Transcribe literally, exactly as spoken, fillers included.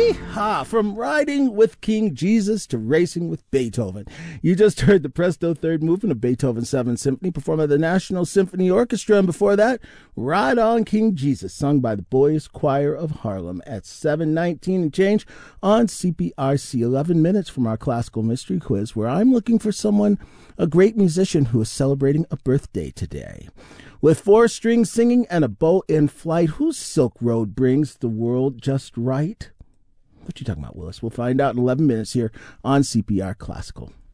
Yee-haw! From riding with King Jesus to racing with Beethoven. You just heard the Presto third movement of Beethoven's Seventh Symphony performed by the National Symphony Orchestra, and before that, Ride On King Jesus, sung by the Boys Choir of Harlem at seven nineteen and change on C P R C. eleven minutes from our classical mystery quiz, where I'm looking for someone, a great musician who is celebrating a birthday today. With four strings singing and a bow in flight, whose Silk Road brings the world just right? What you talking about, Willis? We'll find out in eleven minutes here on C P R Classical.